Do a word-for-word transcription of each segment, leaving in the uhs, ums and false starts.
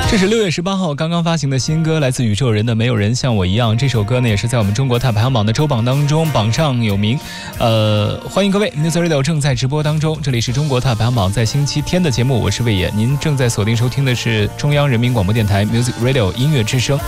这是六月十八号刚刚发行的新歌，来自宇宙人的《没有人像我一样》。这首歌呢，也是在我们中国泰排行榜的周榜当中榜上有名。呃，欢迎各位 Music Radio 正在直播当中，这里是中国泰排行榜在星期天的节目，我是魏野。您正在锁定收听的是中央人民广播电台 Music Radio 音乐之声。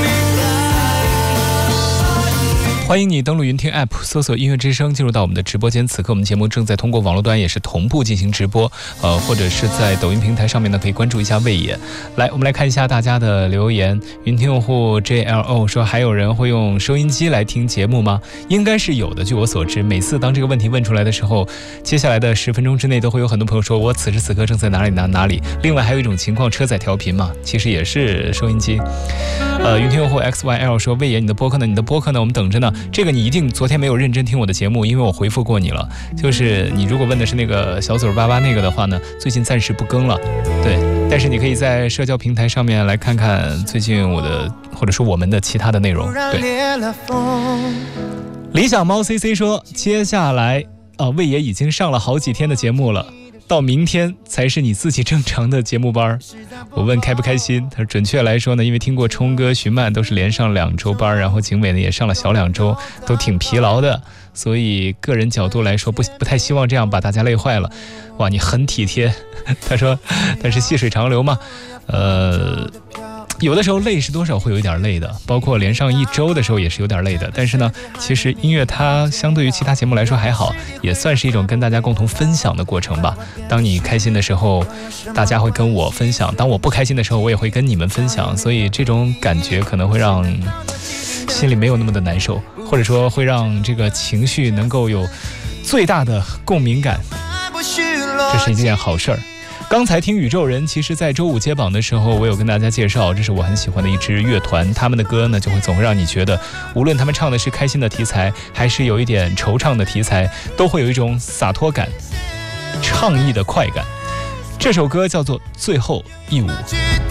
欢迎你登录云听 App 搜索音乐之声，进入到我们的直播间。此刻我们节目正在通过网络端也是同步进行直播，呃，或者是在抖音平台上面呢，可以关注一下魏野。来，我们来看一下大家的留言。云听用户 J L O 说，还有人会用收音机来听节目吗？应该是有的。据我所知，每次当这个问题问出来的时候，接下来的十分钟之内都会有很多朋友说，我此时此刻正在哪里哪哪里。另外还有一种情况，车载调频嘛，其实也是收音机。呃，云听用户 X Y L 说，魏野，你的播客呢？你的播客呢？我们等着呢。这个你一定昨天没有认真听我的节目，因为我回复过你了。就是你如果问的是那个小嘴巴巴那个的话呢，最近暂时不更了。对，但是你可以在社交平台上面来看看最近我的或者说我们的其他的内容。对，理想猫 C C 说，接下来啊，魏野已经上了好几天的节目了。到明天才是你自己正常的节目班。我问开不开心，他说准确来说呢，因为听过冲哥、徐曼都是连上两周班，然后景伟呢也上了小两周，都挺疲劳的，所以个人角度来说不不太希望这样把大家累坏了。哇，你很体贴。他说，但是细水长流嘛，呃。有的时候累是多少会有一点累的，包括连上一周的时候也是有点累的。但是呢，其实音乐它相对于其他节目来说还好，也算是一种跟大家共同分享的过程吧。当你开心的时候，大家会跟我分享；当我不开心的时候，我也会跟你们分享。所以这种感觉可能会让心里没有那么的难受，或者说会让这个情绪能够有最大的共鸣感，这是一件好事儿。刚才听宇宙人，其实在周五接榜的时候，我有跟大家介绍，这是我很喜欢的一支乐团，他们的歌呢就会总会让你觉得，无论他们唱的是开心的题材，还是有一点惆怅的题材，都会有一种洒脱感、畅意的快感。这首歌叫做《最后一舞》。